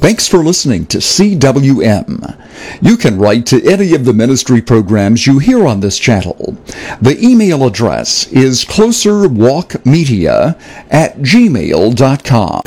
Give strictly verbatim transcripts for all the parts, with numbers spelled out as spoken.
Thanks for listening to C W M. You can write to any of the ministry programs you hear on this channel. The email address is closerwalkmedia at gmail dot com.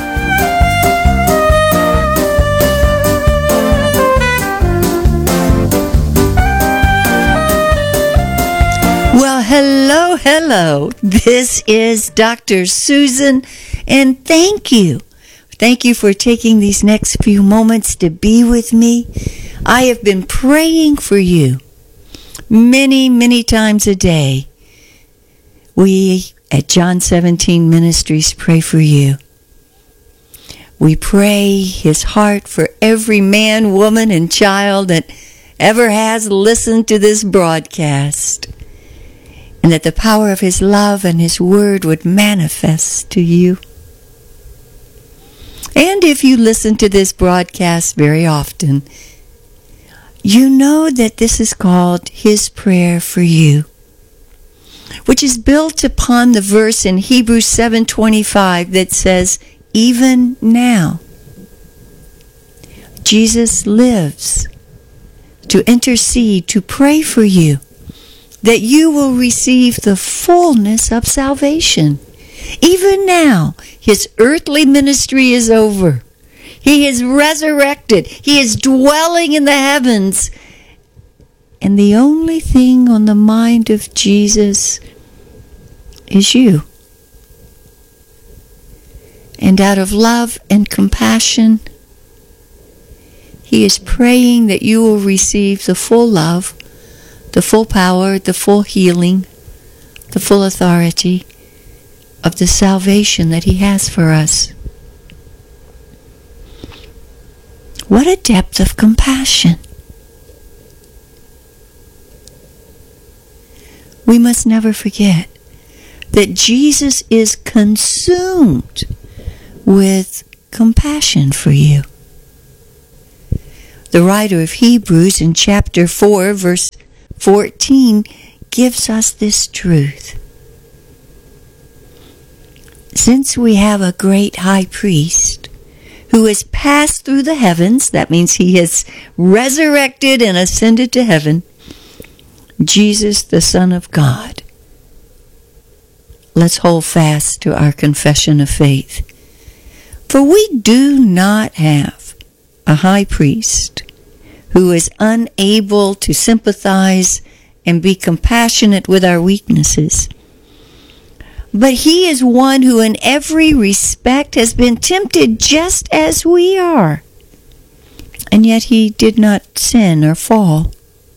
Well, hello, hello. This is Doctor Susan, and thank you. Thank you for taking these next few moments to be with me. I have been praying for you many, many times a day. We at John seventeen Ministries pray for you. We pray His heart for every man, woman, and child that ever has listened to this broadcast, and that the power of His love and His word would manifest to you. And if you listen to this broadcast very often, you know that this is called His prayer for you, which is built upon the verse in Hebrews seven twenty-five that says, even now, Jesus lives to intercede, to pray for you, that you will receive the fullness of salvation. Even now, His earthly ministry is over. He is resurrected. He is dwelling in the heavens. And the only thing on the mind of Jesus is you. And out of love and compassion, He is praying that you will receive the full love, the full power, the full healing, the full authority of the salvation that He has for us. What a depth of compassion. We must never forget that Jesus is consumed with compassion for you. The writer of Hebrews in chapter four, verse fourteen, gives us this truth. Since we have a great high priest who has passed through the heavens, that means He has resurrected and ascended to heaven, Jesus, the Son of God. Let's hold fast to our confession of faith. For we do not have a high priest who is unable to sympathize and be compassionate with our weaknesses, but He is one who in every respect has been tempted just as we are, and yet He did not sin or fall.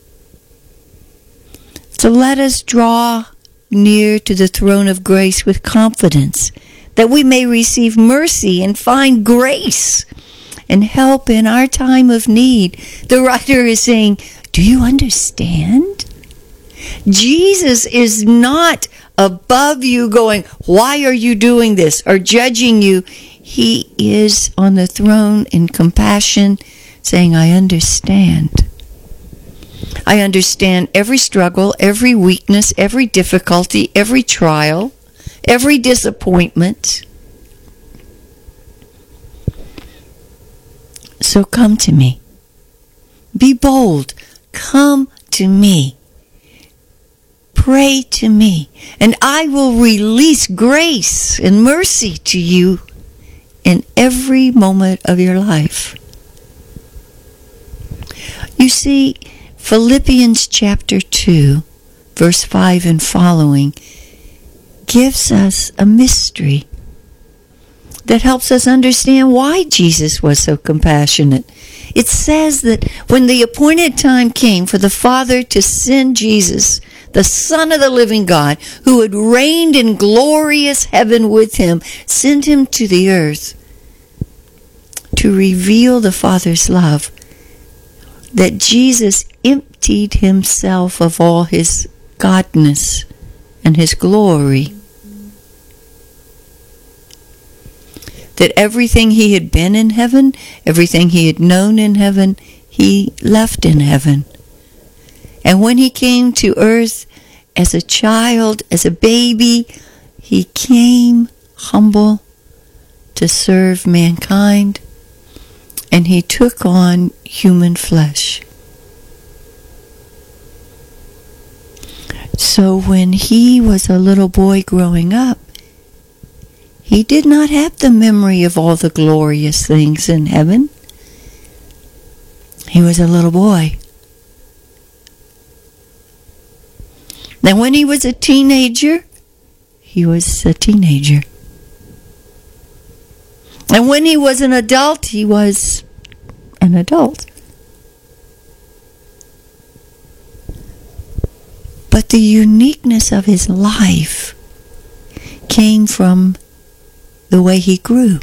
So let us draw near to the throne of grace with confidence, that we may receive mercy and find grace and help in our time of need. The writer is saying, do you understand? Jesus is not above you going, why are you doing this? Or judging you. He is on the throne in compassion, saying, I understand. I understand every struggle, every weakness, every difficulty, every trial, every disappointment. So come to me. Be bold. Come to me. Pray to me, and I will release grace and mercy to you in every moment of your life. You see, Philippians chapter two, verse five and following, gives us a mystery that helps us understand why Jesus was so compassionate. It says that when the appointed time came for the Father to send Jesus, the Son of the living God, who had reigned in glorious heaven with Him, send Him to the earth to reveal the Father's love, that Jesus emptied Himself of all His godness and His glory. That everything He had been in heaven, everything He had known in heaven, He left in heaven. And when He came to earth as a child, as a baby, He came humble to serve mankind and he took on human flesh. So when he was a little boy growing up, he did not have the memory of all the glorious things in heaven. He was a little boy. Then when he was a teenager, he was a teenager. And when he was an adult, he was an adult. But the uniqueness of his life came from the way he grew.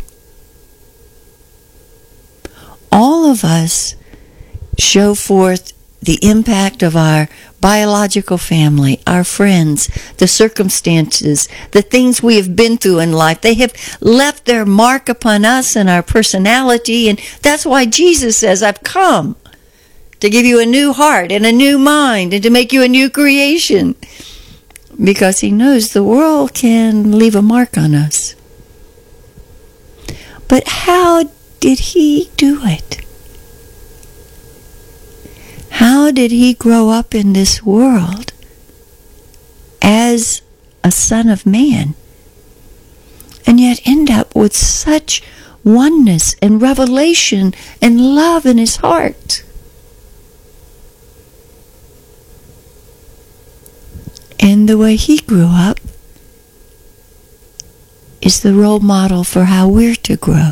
All of us show forth the impact of our biological family, our friends, the circumstances, the things we have been through in life. They have left their mark upon us and our personality, and that's why Jesus says, I've come to give you a new heart and a new mind and to make you a new creation, because he knows the world can leave a mark on us. But how did he do it? How did he grow up in this world as a son of man and yet end up with such oneness and revelation and love in his heart? And the way he grew up is the role model for how we're to grow.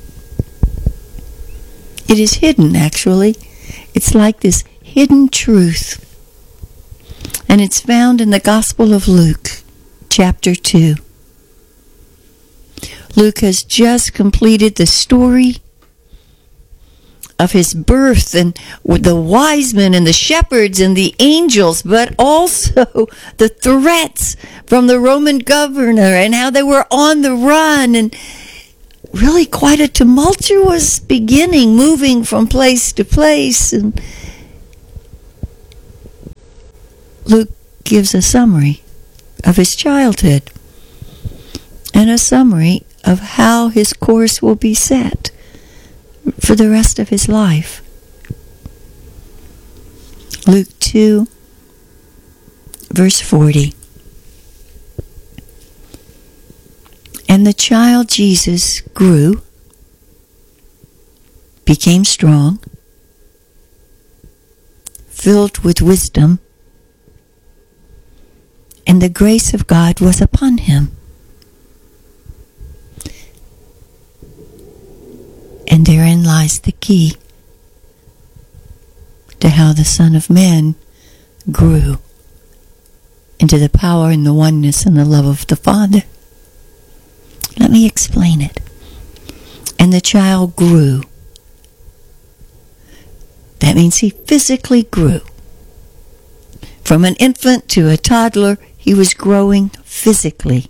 It is hidden, actually. It's like this hidden truth. And it's found in the Gospel of Luke, chapter two. Luke has just completed the story of his birth and with the wise men and the shepherds and the angels, but also the threats from the Roman governor and how they were on the run, and really quite a tumultuous beginning, moving from place to place. And Luke gives a summary of his childhood and a summary of how his course will be set for the rest of his life. Luke two, verse forty. And the child Jesus grew, became strong, filled with wisdom, and the grace of God was upon him. And therein lies the key to how the Son of Man grew into the power and the oneness and the love of the Father. Let me explain it. And the child grew. That means he physically grew. From an infant to a toddler, he was growing physically.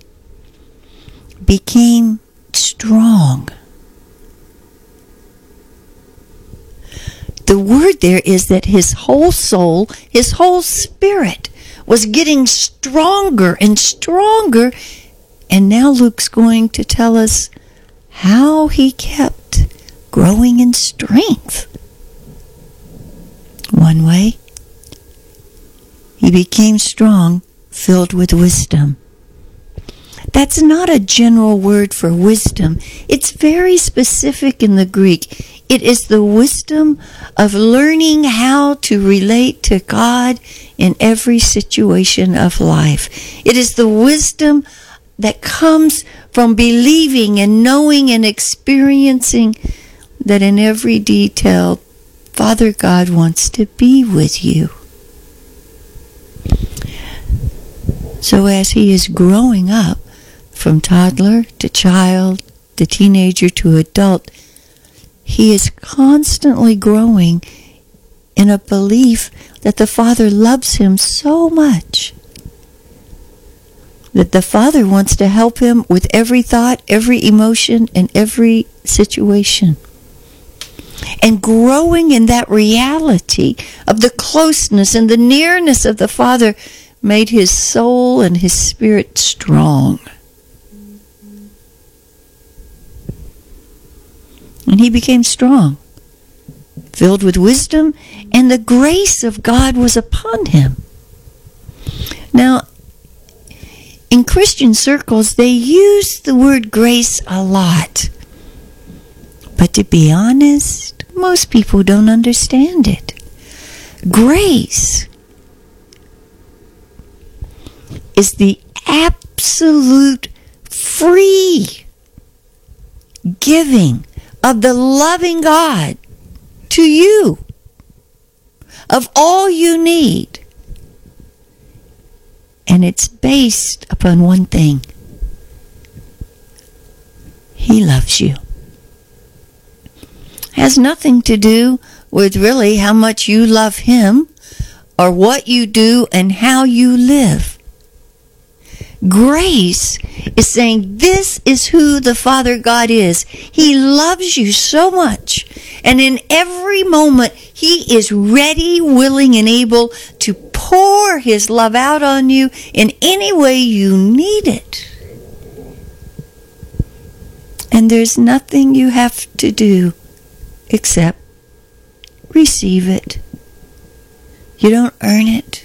Became strong. The word there is that his whole soul, his whole spirit was getting stronger and stronger. And now Luke's going to tell us how he kept growing in strength. One way, he became strong, filled with wisdom. That's not a general word for wisdom. It's very specific in the Greek. It is the wisdom of learning how to relate to God in every situation of life. It is the wisdom that comes from believing and knowing and experiencing that in every detail, Father God wants to be with you. So as he is growing up, from toddler to child to teenager to adult, he is constantly growing in a belief that the Father loves him so much, that the Father wants to help him with every thought, every emotion, and every situation. And growing in that reality of the closeness and the nearness of the Father made his soul and his spirit strong. And he became strong, filled with wisdom, and the grace of God was upon him. Now, in Christian circles, they use the word grace a lot. But to be honest, most people don't understand it. Grace is the absolute free giving of the loving God to you of all you need. And it's based upon one thing. He loves you. Has nothing to do with really how much you love him or what you do and how you live. Grace is saying this is who the Father God is. He loves you so much. And in every moment, he is ready, willing, and able to pour his love out on you in any way you need it. And there's nothing you have to do except receive it. You don't earn it.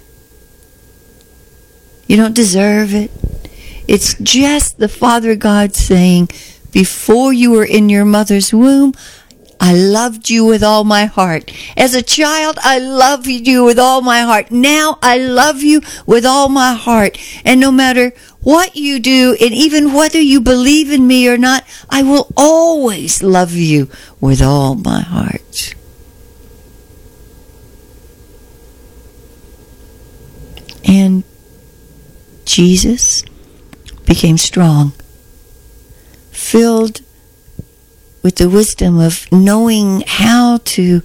You don't deserve it. It's just the Father God saying, before you were in your mother's womb, I loved you with all my heart. As a child, I loved you with all my heart. Now I love you with all my heart. And no matter what you do, and even whether you believe in me or not, I will always love you with all my heart. And Jesus became strong, filled with the wisdom of knowing how to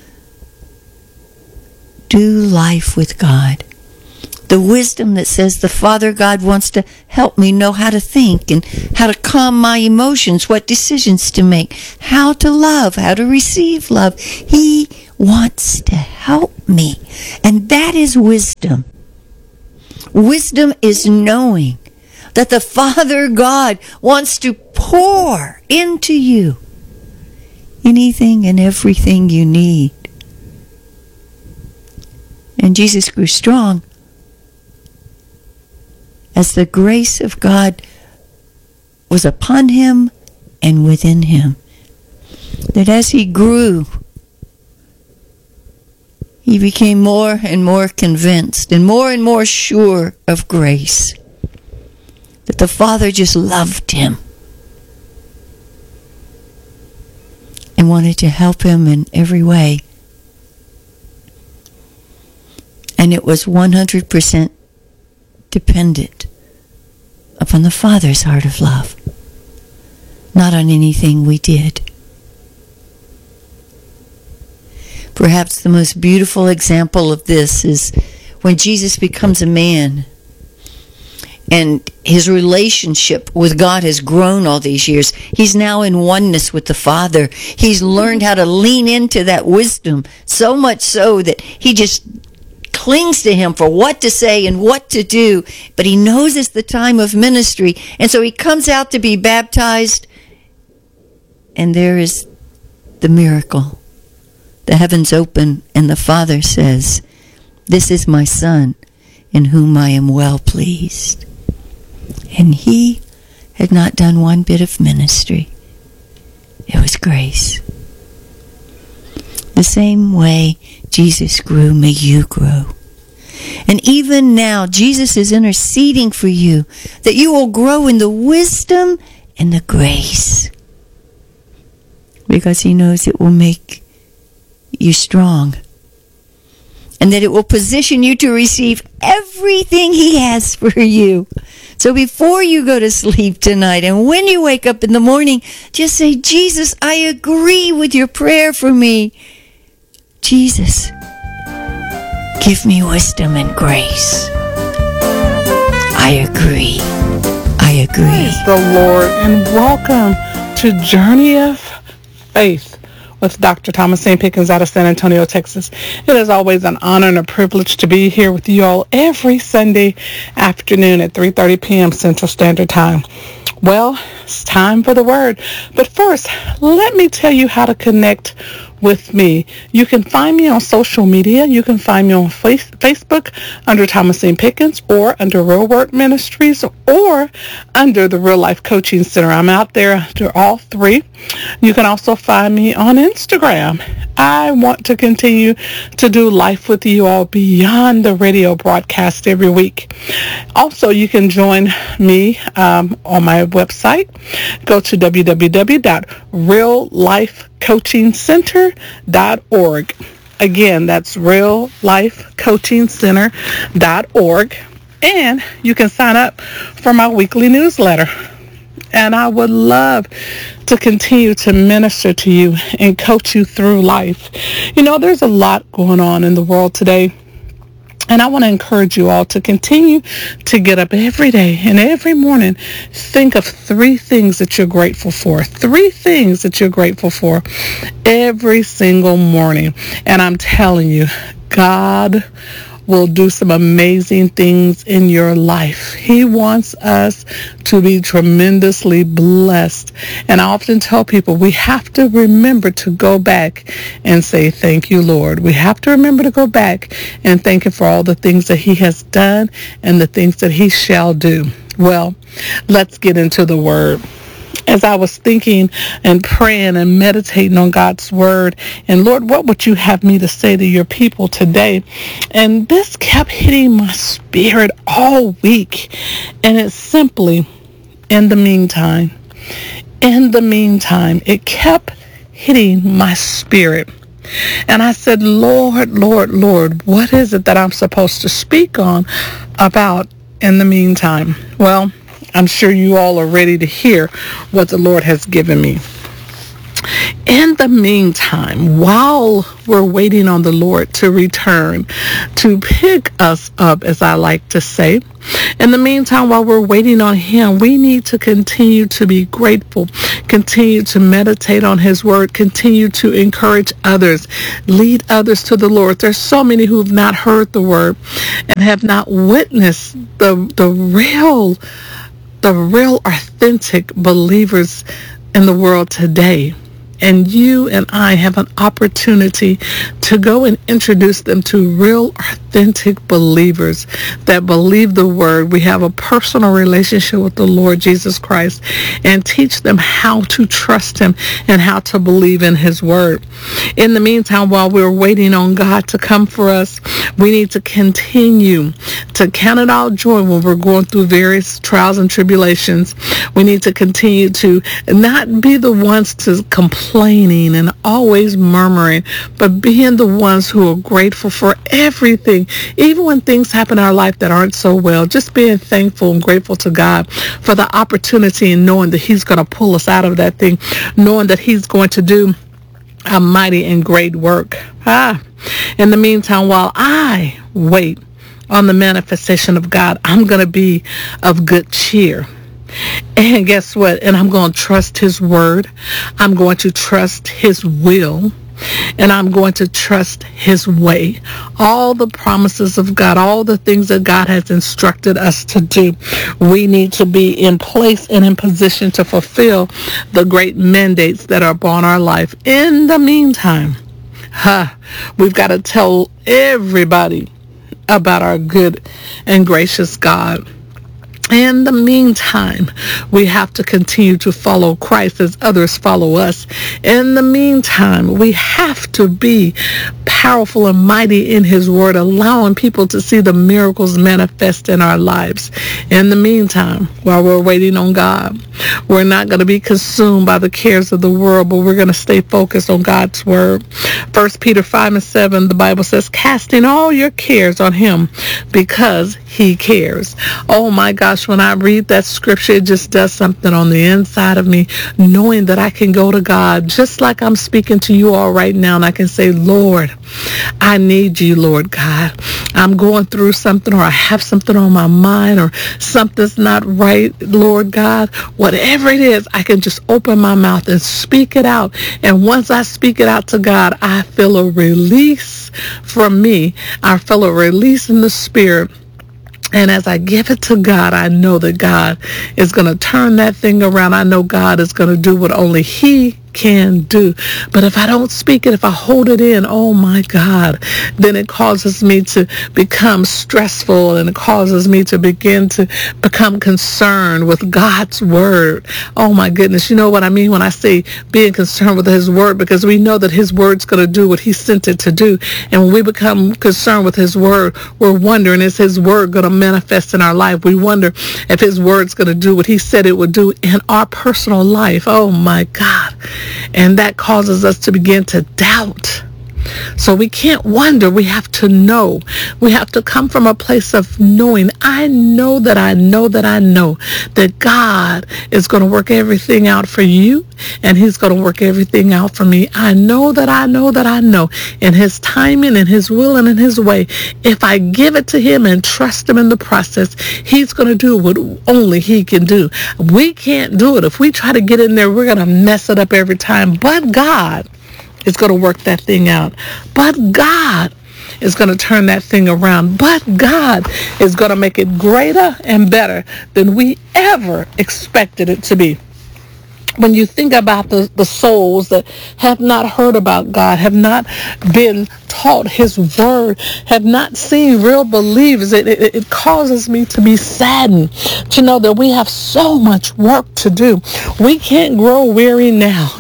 do life with God. The wisdom that says the Father God wants to help me know how to think and how to calm my emotions, what decisions to make, how to love, how to receive love. He wants to help me. And that is wisdom. Wisdom is knowing that the Father God wants to pour into you anything and everything you need. And Jesus grew strong as the grace of God was upon him and within him. That as he grew, he became more and more convinced and more and more sure of grace. That the Father just loved him and wanted to help him in every way. And it was one hundred percent dependent upon the Father's heart of love, not on anything we did. Perhaps the most beautiful example of this is when Jesus becomes a man and his relationship with God has grown all these years. He's now in oneness with the Father. He's learned how to lean into that wisdom, so much so that he just clings to him for what to say and what to do. But he knows it's the time of ministry. And so he comes out to be baptized. And there is the miracle. The heavens open and the Father says, "This is my Son in whom I am well pleased." And he had not done one bit of ministry. It was grace. The same way Jesus grew, may you grow. And even now, Jesus is interceding for you that you will grow in the wisdom and the grace. Because he knows it will make you strong. And that it will position you to receive everything he has for you. So before you go to sleep tonight and when you wake up in the morning, just say, "Jesus, I agree with your prayer for me. Jesus, give me wisdom and grace. I agree. I agree." Praise the Lord, and welcome to Journey of Faith with Doctor Thomas Saint Pickens out of San Antonio, Texas. It is always an honor and a privilege to be here with you all every Sunday afternoon at three thirty p.m. Central Standard Time. Well, it's time for the Word. But first, let me tell you how to connect with me. You can find me on social media. You can find me on face- Facebook under Thomasine Pickens, or under Real Word Ministries, or under the Real Life Coaching Center. I'm out there under all three. You can also find me on Instagram. I want to continue to do life with you all beyond the radio broadcast every week. Also, you can join me um, on my website. Go to w w w dot real life coaching center dot org. Again, that's real life coaching center dot org. And you can sign up for my weekly newsletter. And I would love to continue to minister to you and coach you through life. You know, there's a lot going on in the world today. And I want to encourage you all to continue to get up every day and every morning. Think of three things that you're grateful for. Three things that you're grateful for every single morning. And I'm telling you, God will do some amazing things in your life. He wants us to be tremendously blessed. And I often tell people we have to remember to go back and say, thank you, Lord. We have to remember to go back and thank Him for all the things that He has done and the things that He shall do. Well, let's get into the Word. As I was thinking and praying and meditating on God's Word, and Lord, what would you have me to say to your people today? And this kept hitting my spirit all week. And it's simply, in the meantime, in the meantime, it kept hitting my spirit. And I said, Lord, Lord, Lord, what is it that I'm supposed to speak on about in the meantime? Well, I'm sure you all are ready to hear what the Lord has given me. In the meantime, while we're waiting on the Lord to return, to pick us up, as I like to say, in the meantime, while we're waiting on Him, we need to continue to be grateful, continue to meditate on His Word, continue to encourage others, lead others to the Lord. There's so many who have not heard the Word and have not witnessed the the real the real authentic believers in the world today. And you and I have an opportunity to go and introduce them to real, authentic believers that believe the Word. We have a personal relationship with the Lord Jesus Christ, and teach them how to trust Him and how to believe in His Word. In the meantime, while we're waiting on God to come for us, we need to continue to count it all joy when we're going through various trials and tribulations. We need to continue to not be the ones to complain complaining and always murmuring, but being the ones who are grateful for everything, even when things happen in our life that aren't so well. Just being thankful and grateful to God for the opportunity, and knowing that He's going to pull us out of that thing, knowing that He's going to do a mighty and great work. Ah, in the meantime, while I wait on the manifestation of God, I'm going to be of good cheer. And guess what? And I'm going to trust His Word. I'm going to trust His will. And I'm going to trust His way. All the promises of God, all the things that God has instructed us to do, we need to be in place and in position to fulfill the great mandates that are upon our life. In the meantime, huh, we've got to tell everybody about our good and gracious God. In the meantime, we have to continue to follow Christ as others follow us. In the meantime, we have to be powerful and mighty in His Word, allowing people to see the miracles manifest in our lives. In the meantime, while we're waiting on God, we're not going to be consumed by the cares of the world, but we're going to stay focused on God's Word. First Peter five and seven, the Bible says, casting all your cares on Him because He cares. Oh my gosh, when I read that scripture, it just does something on the inside of me, knowing that I can go to God just like I'm speaking to you all right now, and I can say, Lord, I need you, Lord God. I'm going through something, or I have something on my mind, or something's not right, Lord God. Whatever it is, I can just open my mouth and speak it out. And once I speak it out to God, I feel a release from me. I feel a release in the spirit. And as I give it to God, I know that God is going to turn that thing around. I know God is going to do what only He can do. But if I don't speak it, if I hold it in, oh my God, then it causes me to become stressful, and it causes me to begin to become concerned with God's word. Oh my goodness. You know what I mean when I say being concerned with his word, because we know that his word's going to do what he sent it to do. And when we become concerned with his word, we're wondering, is his word going to manifest in our life? We wonder if his word's going to do what he said it would do in our personal life. Oh my God. And that causes us to begin to doubt. So we can't wonder. We have to know. We have to come from a place of knowing. I know that I know that I know that God is going to work everything out for you, and he's going to work everything out for me. I know that I know that I know in his timing, in his will, and in his way. If I give it to him and trust him in the process, he's going to do what only he can do. We can't do it. If we try to get in there, we're going to mess it up every time. But God is going to work that thing out. But God is going to turn that thing around. But God is going to make it greater and better than we ever expected it to be. When you think about the, the souls that have not heard about God, have not been taught his word, have not seen real believers, it, it, it causes me to be saddened to know that we have so much work to do. We can't grow weary now.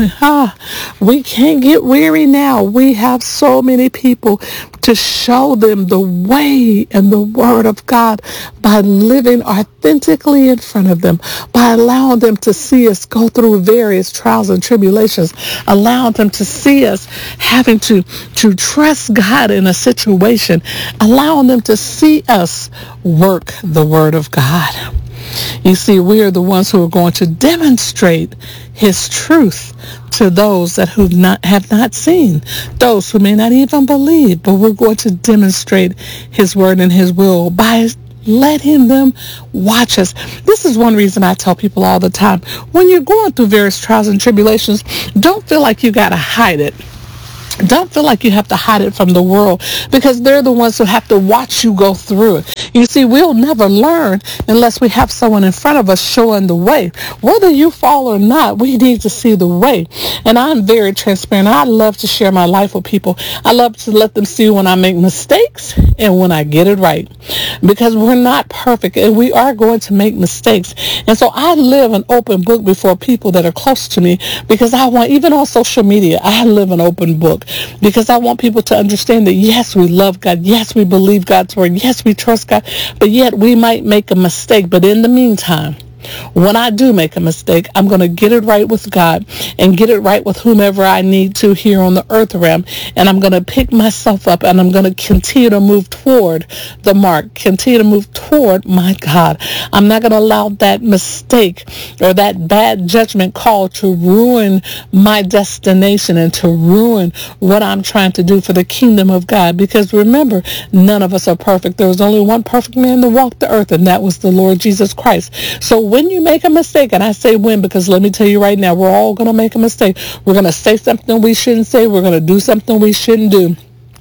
We can't get weary now. We have so many people to show them the way and the word of God by living authentically in front of them, by allowing them to see us go through various trials and tribulations, allowing them to see us having to, to trust God in a situation, allowing them to see us work the word of God. You see, we are the ones who are going to demonstrate his truth to those that who not have not seen, those who may not even believe, but we're going to demonstrate his word and his will by letting them watch us. This is one reason I tell people all the time, when you're going through various trials and tribulations, don't feel like you got to hide it. Don't feel like you have to hide it from the world, because they're the ones who have to watch you go through it. You see, we'll never learn unless we have someone in front of us showing the way. Whether you fall or not, we need to see the way. And I'm very transparent. I love to share my life with people. I love to let them see when I make mistakes and when I get it right, because we're not perfect and we are going to make mistakes. And so I live an open book before people that are close to me, because I want, even on social media, I live an open book. Because I want people to understand that, yes, we love God. Yes, we believe God's word. Yes, we trust God. But yet we might make a mistake. But in the meantime, when I do make a mistake, I'm going to get it right with God and get it right with whomever I need to here on the earth realm. And I'm going to pick myself up and I'm going to continue to move toward the mark, continue to move toward my God. I'm not going to allow that mistake or that bad judgment call to ruin my destination and to ruin what I'm trying to do for the kingdom of God. Because remember, none of us are perfect. There was only one perfect man that walked the earth, and that was the Lord Jesus Christ. So when you make a mistake, and I say when, because let me tell you right now, we're all going to make a mistake. We're going to say something we shouldn't say. We're going to do something we shouldn't do.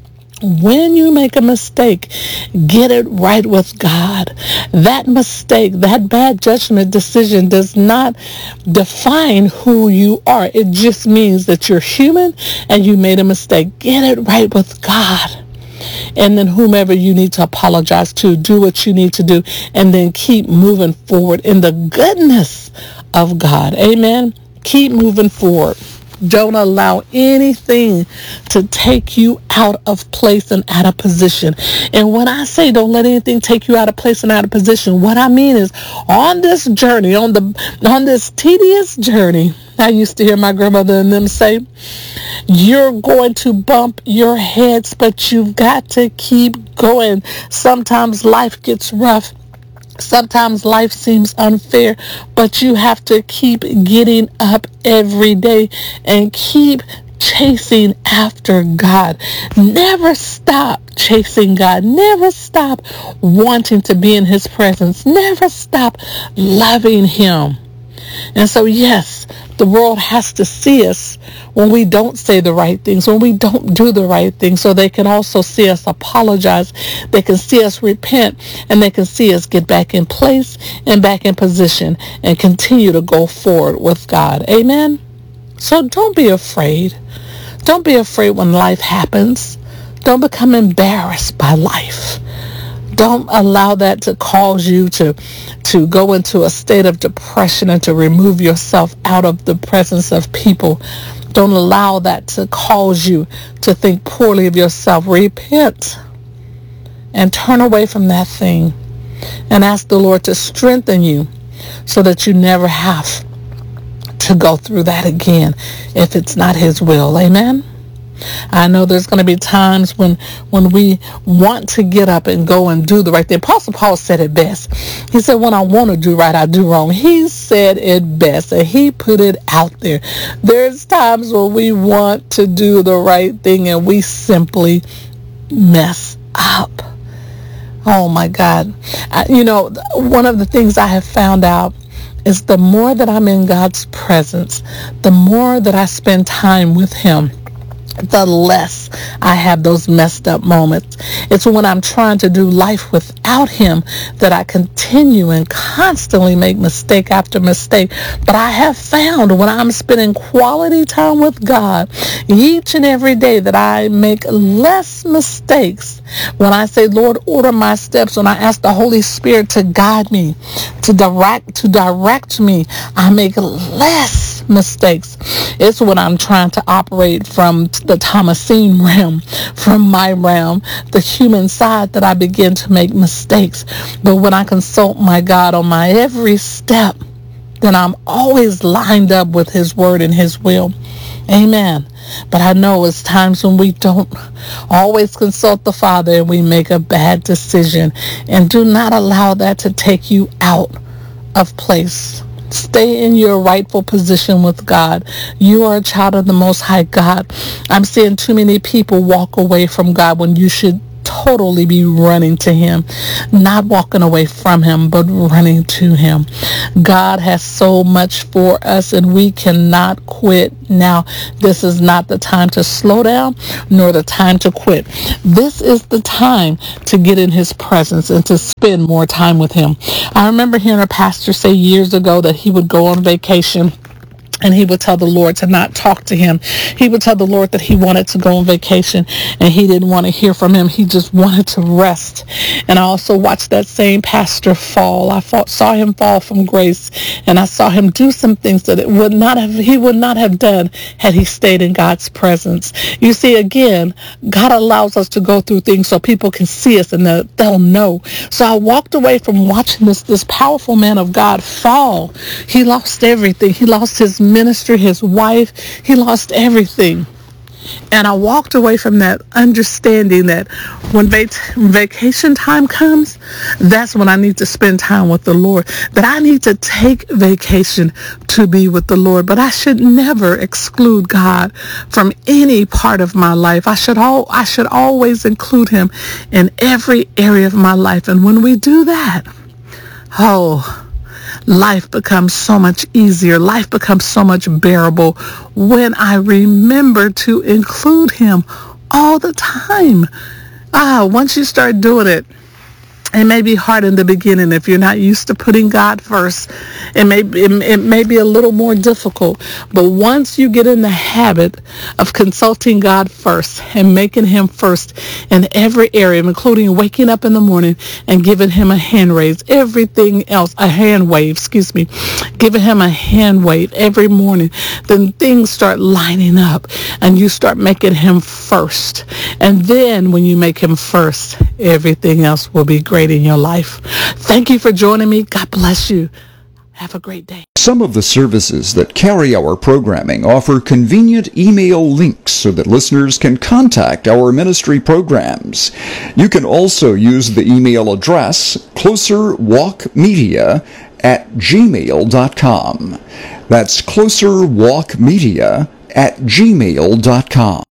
When you make a mistake, get it right with God. That mistake, that bad judgment decision does not define who you are. It just means that you're human and you made a mistake. Get it right with God. And then whomever you need to apologize to, do what you need to do, and then keep moving forward in the goodness of God. Amen. Keep moving forward. Don't allow anything to take you out of place and out of position. And when I say don't let anything take you out of place and out of position, what I mean is on this journey, on the on this tedious journey, I used to hear my grandmother and them say, you're going to bump your heads, but you've got to keep going. Sometimes life gets rough. Sometimes life seems unfair, but you have to keep getting up every day and keep chasing after God. Never stop chasing God. Never stop wanting to be in his presence. Never stop loving him. And so, yes, the world has to see us when we don't say the right things, when we don't do the right things, so they can also see us apologize. They can see us repent, and they can see us get back in place and back in position and continue to go forward with God. Amen. So don't be afraid. Don't be afraid when life happens. Don't become embarrassed by life. Don't allow that to cause you to, to go into a state of depression and to remove yourself out of the presence of people. Don't allow that to cause you to think poorly of yourself. Repent and turn away from that thing and ask the Lord to strengthen you so that you never have to go through that again if it's not His will. Amen. I know there's going to be times when when we want to get up and go and do the right thing. Apostle Paul said it best. He said, when I want to do right, I do wrong. He said it best, and he put it out there. There's times when we want to do the right thing and we simply mess up. Oh my God. I, you know, one of the things I have found out is the more that I'm in God's presence, the more that I spend time with Him, the less I have those messed up moments. It's when I'm trying to do life without Him that I continue and constantly make mistake after mistake. But I have found when I'm spending quality time with God each and every day that I make less mistakes. When I say, Lord, order my steps, when I ask the Holy Spirit to guide me, to direct, to direct me, I make less mistakes. It's when I'm trying to operate from the Thomasine realm, from my realm, the human side, that I begin to make mistakes. But when I consult my God on my every step, then I'm always lined up with His word and His will. Amen. But I know it's times when we don't always consult the Father and we make a bad decision. And do not allow that to take you out of place. Stay in your rightful position with God. You are a child of the Most High God. I'm seeing too many people walk away from God when you should totally be running to Him, not walking away from Him, but running to Him. God has so much for us, and we cannot quit now. This is not the time to slow down, nor the time to quit. This is the time to get in His presence and to spend more time with Him. I remember hearing a pastor say years ago that he would go on vacation, and he would tell the Lord to not talk to him. He would tell the Lord that he wanted to go on vacation and he didn't want to hear from Him. He just wanted to rest. And I also watched that same pastor fall. I fought, saw him fall from grace, and I saw him do some things that it would not have, he would not have done had he stayed in God's presence. You see, again, God allows us to go through things so people can see us and they'll know. So I walked away from watching this, this powerful man of God fall. He lost everything. He lost his ministry, his wife. He lost everything. And I walked away from that understanding that when vac- vacation time comes, that's when I need to spend time with the Lord. That I need to take vacation to be with the Lord. But I should never exclude God from any part of my life. I should all I should always include Him in every area of my life. And when we do that, oh, life becomes so much easier. Life becomes so much bearable when I remember to include Him all the time. Ah, once you start doing it, it may be hard in the beginning if you're not used to putting God first. It may it, it may be a little more difficult. But once you get in the habit of consulting God first and making Him first in every area, including waking up in the morning and giving Him a hand raise, everything else, a hand wave, excuse me, giving Him a hand wave every morning, then things start lining up and you start making Him first. And then when you make Him first, everything else will be great in your life. Thank you for joining me. God bless you. Have a great day. Some of the services that carry our programming offer convenient email links so that listeners can contact our ministry programs. You can also use the email address closerwalkmedia at gmail dot com. That's closerwalkmedia at gmail dot com.